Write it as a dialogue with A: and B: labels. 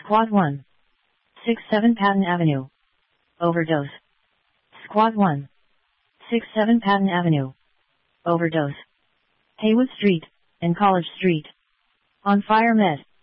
A: Squad 1. 67 Patton Avenue. Overdose. Squad 1. 67 Patton Avenue. Overdose. Haywood Street, and College Street. On fire med.